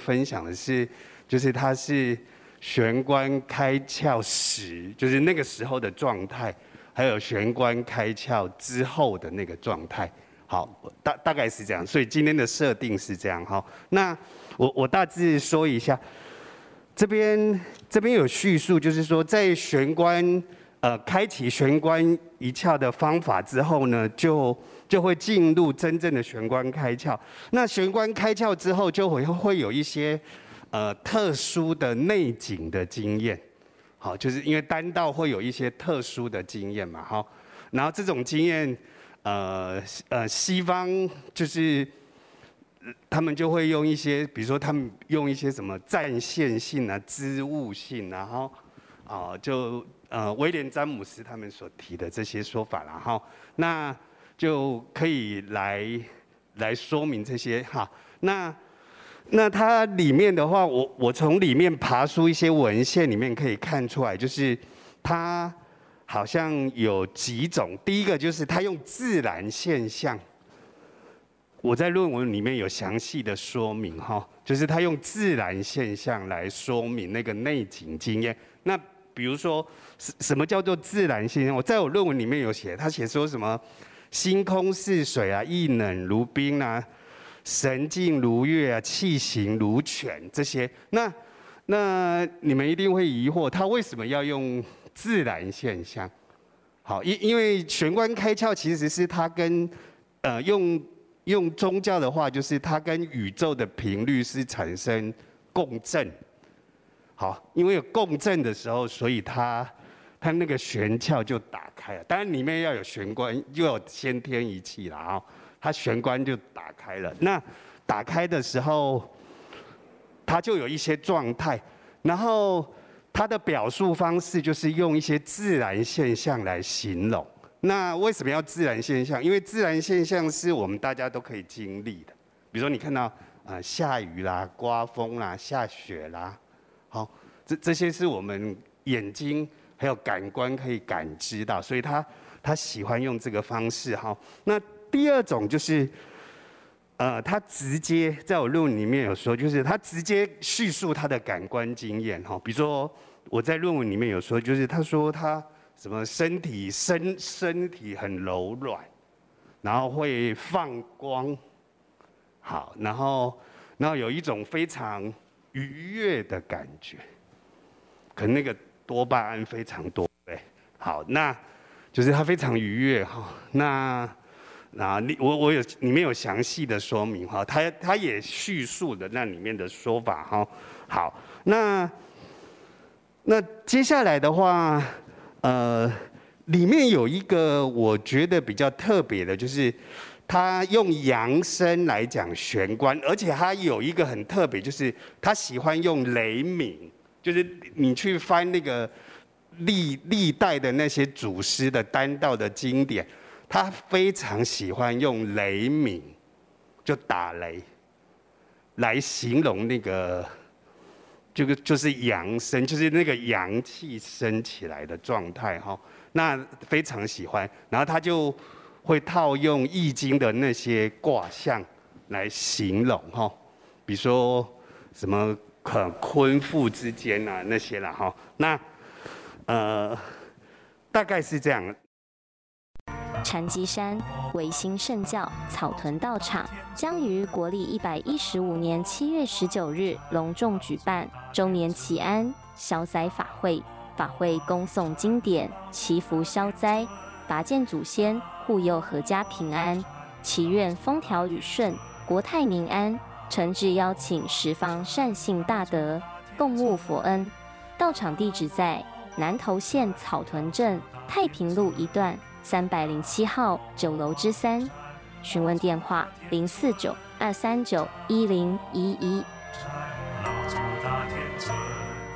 分享的是，就是它是玄关开窍时，就是那个时候的状态，还有玄关开窍之后的那个状态。好，大概是这样，所以今天的设定是这样哈。那我大致说一下，这边有叙述，就是说在玄关开启玄关一窍的方法之后呢，就会进入真正的玄关开窍。那玄关开窍之后，就会有一些特殊的内景的经验。好，就是因为单道会有一些特殊的经验嘛，哈。然后这种经验。西方就是他们就会用一些，比如说他们用一些什么暂现性啊、织物性，然后威廉詹姆斯他们所提的这些说法，然后那就可以来说明这些哈。那它里面的话，我从里面爬出一些文献里面可以看出来，就是它。好像有几种，第一个就是他用自然现象，我在论文里面有详细的说明哈，就是他用自然现象来说明那个内景经验。那比如说什么叫做自然现象？我在我论文里面有写，他写说什么星空似水啊，意冷如冰啊，神静如月啊，气行如泉这些。那你们一定会疑惑，他为什么要用？自然现象，好，因为玄关开窍其实是它跟用宗教的话，就是它跟宇宙的频率是产生共振，好，因为有共振的时候，所以它那个玄窍就打开了。当然里面要有玄关，又有先天仪器了啊，它玄关就打开了。那打开的时候，它就有一些状态，然后。它的表述方式就是用一些自然现象来形容。那为什么要自然现象？因为自然现象是我们大家都可以经历的。比如说你看到下雨啦、刮风啦、下雪啦，好，这些是我们眼睛还有感官可以感知到，所以他喜欢用这个方式哈。那第二种就是。他直接在我论文里面有说，就是他直接叙述他的感官经验哈。比如说我在论文里面有说，就是他说他什么身体很柔软，然后会放光，好，然后有一种非常愉悦的感觉，可能那个多巴胺非常多，对，好，那就是他非常愉悦哈。我里面有详细的说明哈，他也叙述了那里面的说法哈。好，那接下来的话，里面有一个我觉得比较特别的，就是他用扬声来讲玄关，而且他有一个很特别，就是他喜欢用雷鸣，就是你去翻那个历代的那些祖师的单道的经典。他非常喜欢用雷鸣，就打雷，来形容那个，就是阳生，就是那个阳气升起来的状态哈。那非常喜欢，然后他就会套用易经的那些卦象来形容哈，比如说什么坤父之间啊那些啦哈。那大概是这样。 禅机山维新圣教草屯道场将于国历115年7月19日隆重举办周年祈安消灾法会，法会恭诵经典，祈福消灾，拔剑祖先，护佑阖家平安，祈愿风调雨顺，国泰民安。诚挚邀请十方善信大德共悟佛恩。道场地址在南投县草屯镇太平路一段307号9楼之3，询问电话049-239-1011。